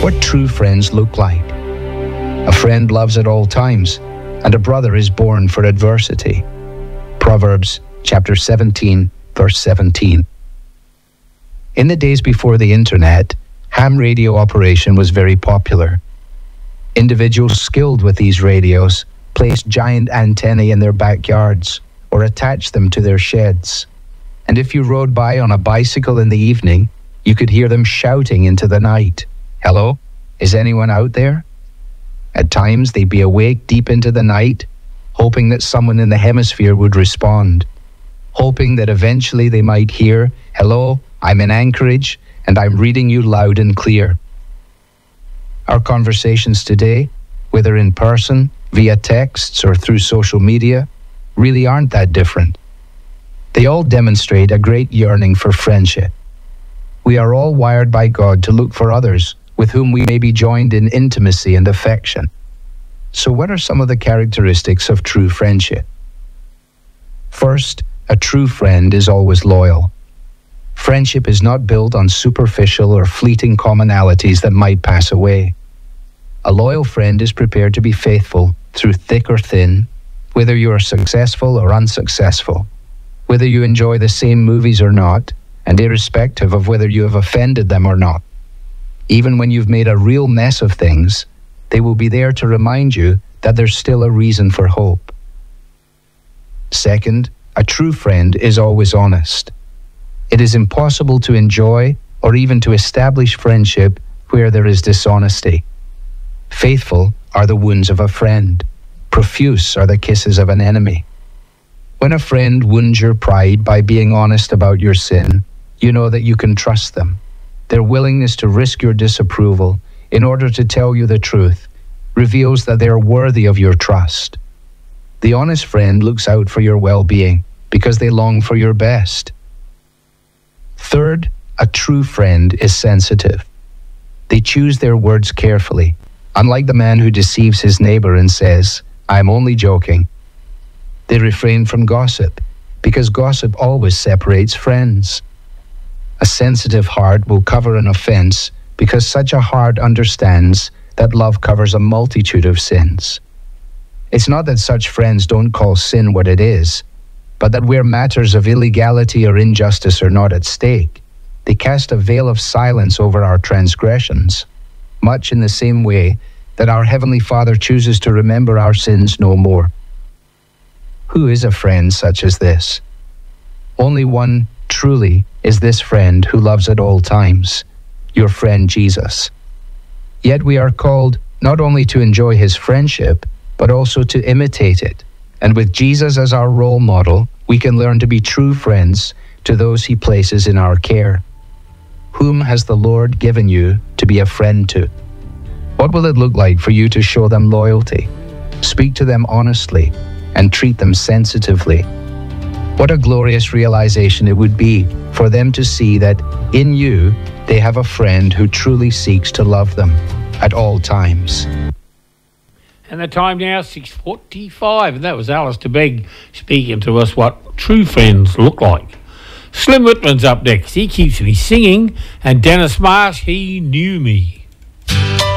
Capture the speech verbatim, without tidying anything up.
what true friends look like. A friend loves at all times, and a brother is born for adversity. Proverbs chapter seventeen, verse seventeen. In the days before the internet, ham radio operation was very popular. Individuals skilled with these radios placed giant antennae in their backyards or attached them to their sheds. And if you rode by on a bicycle in the evening, you could hear them shouting into the night, "Hello? Is anyone out there?" At times, they'd be awake deep into the night, hoping that someone in the hemisphere would respond, hoping that eventually they might hear, "Hello, I'm in Anchorage, and I'm reading you loud and clear." Our conversations today, whether in person, via texts, or through social media, really aren't that different. They all demonstrate a great yearning for friendship. We are all wired by God to look for others with whom we may be joined in intimacy and affection. So what are some of the characteristics of true friendship? First, a true friend is always loyal. Friendship is not built on superficial or fleeting commonalities that might pass away. A loyal friend is prepared to be faithful through thick or thin, whether you are successful or unsuccessful, whether you enjoy the same movies or not, and irrespective of whether you have offended them or not. Even when you've made a real mess of things, they will be there to remind you that there's still a reason for hope. Second, a true friend is always honest. It is impossible to enjoy or even to establish friendship where there is dishonesty. Faithful are the wounds of a friend. Profuse are the kisses of an enemy. When a friend wounds your pride by being honest about your sin, you know that you can trust them. Their willingness to risk your disapproval in order to tell you the truth reveals that they are worthy of your trust. The honest friend looks out for your well-being because they long for your best. Third, a true friend is sensitive. They choose their words carefully, unlike the man who deceives his neighbor and says, "I'm only joking." They refrain from gossip because gossip always separates friends. A sensitive heart will cover an offense because such a heart understands that love covers a multitude of sins. It's not that such friends don't call sin what it is, but that where matters of illegality or injustice are not at stake, they cast a veil of silence over our transgressions, much in the same way that our Heavenly Father chooses to remember our sins no more. Who is a friend such as this? Only one truly is this friend who loves at all times, your friend Jesus. Yet we are called not only to enjoy his friendship, but also to imitate it. And with Jesus as our role model, we can learn to be true friends to those he places in our care. Whom has the Lord given you to be a friend to? What will it look like for you to show them loyalty, speak to them honestly, and treat them sensitively? What a glorious realization it would be for them to see that in you they have a friend who truly seeks to love them at all times. And the time now, six forty-five, and that was Alistair Begg speaking to us what true friends look like. Slim Whitman's up next. He keeps me singing, and Dennis Marsh, He Knew Me.